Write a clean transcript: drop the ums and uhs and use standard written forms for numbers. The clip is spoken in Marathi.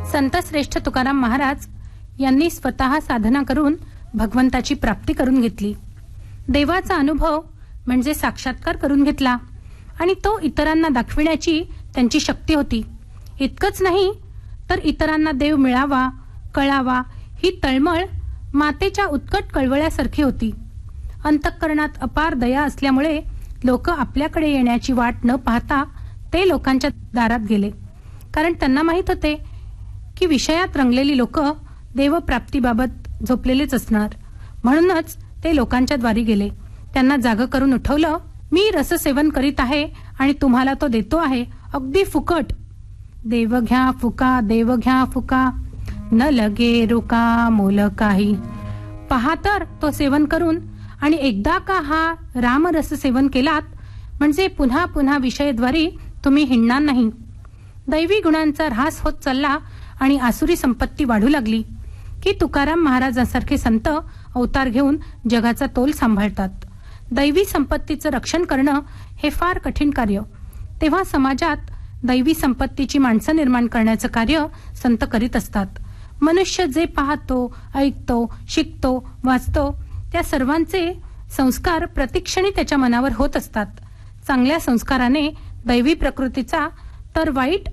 संत श्रेष्ठ तुकाराम महाराज यांनी स्वतः साधना करून भगवंताची प्राप्ती करून घेतली. देवाचा अनुभव म्हणजे साक्षात्कार करून घेतला आणि तो इतरांना दाखविण्याची त्यांची शक्ती होती. इतकंच नाही तर इतरांना देव मिळावा, कळावा ही तळमळ मातेच्या उत्कट कळवळ्यासारखी होती. अंतःकरणात अपार दया असल्यामुळे लोक आपल्याकडे येण्याची वाट न पाहता ते लोकांच्या दारात गेले. कारण त्यांना माहीत होते की विषयात रंगलेली लोक देवप्राप्तीबाबत झोपलेलेच असणार. म्हणूनच ते लोकांच्या द्वारी गेले. त्यांना जागं करून उठवलं. मी रससेवन करीत आहे आणि तुम्हाला तो देतो आहे अगदी फुकट. देव घ्या फुका, देव घ्या फुका, न लगे रुका मोल काही. पहा तर तो सेवन करून आणि एकदा का हा रामरस सेवन केलात म्हणजे पुन्हा पुन्हा विषयद्वारी तुम्ही हिंडणार नाही. दैवी गुणांचा ऱ्हास होत चालला आणि आसुरी संपत्ती वाढू लागली की तुकाराम महाराजांसारखे संत अवतार घेऊन जगाचा तोल सांभाळतात. दैवी संपत्तीचं रक्षण करणं हे फार कठीण कार्य. तेव्हा समाजात दैवी संपत्तीची माणसं निर्माण करण्याचं कार्य संत करीत असतात. मनुष्य जे पाहतो, ऐकतो, शिकतो, वाचतो त्या सर्वांचे संस्कार प्रतिक्षणी त्याच्या मनावर होत असतात. चांगल्या संस्काराने दैवी प्रकृतीचा तर वाईट